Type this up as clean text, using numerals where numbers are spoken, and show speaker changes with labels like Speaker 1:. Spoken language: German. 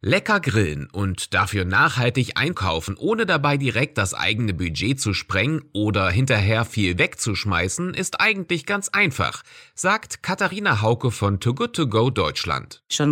Speaker 1: Lecker grillen und dafür nachhaltig einkaufen, ohne dabei direkt das eigene Budget zu sprengen oder hinterher viel wegzuschmeißen, ist eigentlich ganz einfach, sagt Katharina Hauke von Too Good To Go Deutschland.
Speaker 2: Schon